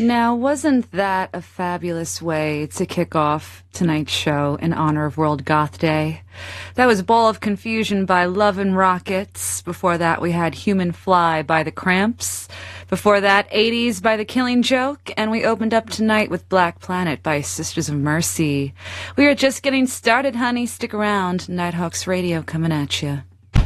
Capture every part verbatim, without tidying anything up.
Now, wasn't that a fabulous way to kick off tonight's show in honor of World Goth Day? That was Ball of Confusion by Love and Rockets. Before that, we had Human Fly by The Cramps. Before that, eighties by The Killing Joke. And we opened up tonight with Black Planet by Sisters of Mercy. We are just getting started, honey. Stick around. Nighthawks Radio coming at you.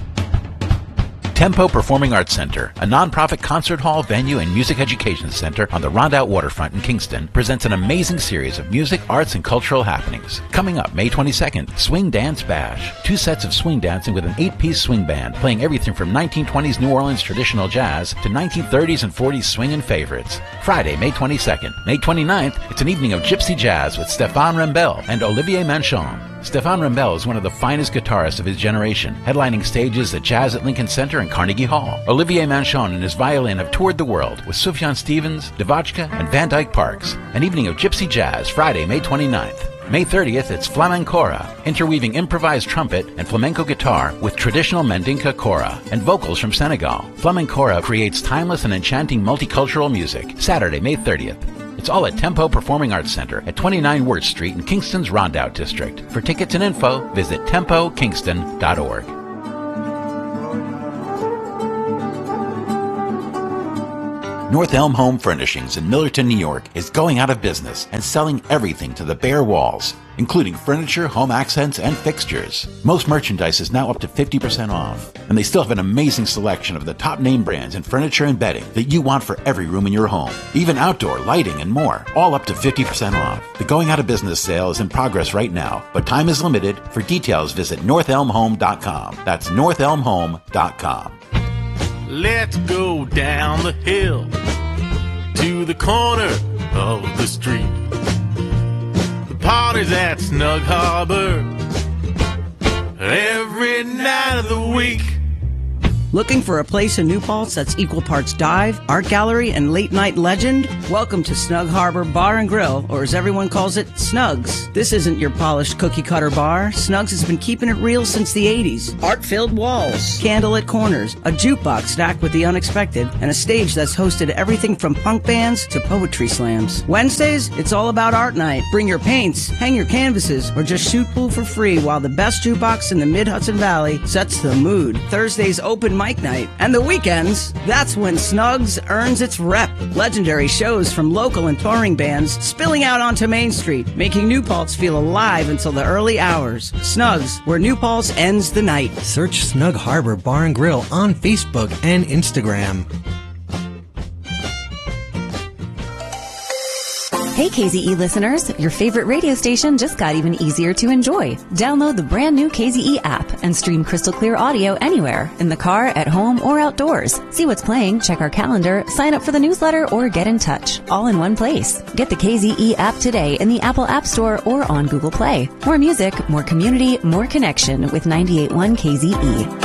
Tempo Performing Arts Center, a nonprofit concert hall, venue, and music education center on the Rondout waterfront in Kingston, presents an amazing series of music, arts, and cultural happenings. Coming up May twenty-second, Swing Dance Bash. Two sets of swing dancing with an eight-piece swing band, playing everything from nineteen twenties New Orleans traditional jazz to nineteen thirties and forties swing and favorites. Friday, May twenty-second. May twenty-ninth, it's an evening of gypsy jazz with Stéphane Rembel and Olivier Manchon. Stéphane Rembel is one of the finest guitarists of his generation, headlining stages at Jazz at Lincoln Center and Carnegie Hall. Olivier Manchon and his violin have toured the world with Sufjan Stevens, Devotchka, and Van Dyke Parks. An evening of gypsy jazz, Friday, May twenty-ninth. May thirtieth, it's Flamencora, interweaving improvised trumpet and flamenco guitar with traditional Mandinka kora and vocals from Senegal. Flamencora creates timeless and enchanting multicultural music. Saturday, May thirtieth. It's all at Tempo Performing Arts Center at twenty-nine Wirt Street in Kingston's Rondout District. For tickets and info, visit tempo kingston dot org. North Elm Home Furnishings in Millerton, New York is going out of business and selling everything to the bare walls, including furniture, home accents, and fixtures. Most merchandise is now up to fifty percent off, and they still have an amazing selection of the top name brands in furniture and bedding that you want for every room in your home, even outdoor lighting and more, all up to fifty percent off. The going out of business sale is in progress right now, but time is limited. For details, visit north elm home dot com. That's north elm home dot com. Let's go down the hill to the corner of the street. The party's at Snug Harbor every night of the week. Looking for a place in New Paltz that's equal parts dive, art gallery, and late night legend? Welcome to Snug Harbor Bar and Grill, or as everyone calls it, Snugs. This isn't your polished cookie cutter bar. Snugs has been keeping it real since the eighties. Art-filled walls, candlelit corners, a jukebox stacked with the unexpected, and a stage that's hosted everything from punk bands to poetry slams. Wednesdays, it's all about art night. Bring your paints, hang your canvases, or just shoot pool for free while the best jukebox in the Mid-Hudson Valley sets the mood. Thursdays, open mic night. And the weekends, that's when Snugs earns its rep. Legendary shows from local and touring bands spilling out onto Main Street, making New Paltz feel alive until the early hours. Snugs, where New Paltz ends the night. Search Snug Harbor Bar and Grill on Facebook and Instagram. Hey K Z E listeners, your favorite radio station just got even easier to enjoy. Download the brand new K Z E app and stream crystal clear audio anywhere, in the car, at home, or outdoors. See what's playing, check our calendar, sign up for the newsletter, or get in touch. All in one place. Get the K Z E app today in the Apple App Store or on Google Play. More music, more community, more connection with ninety-eight point one K Z E.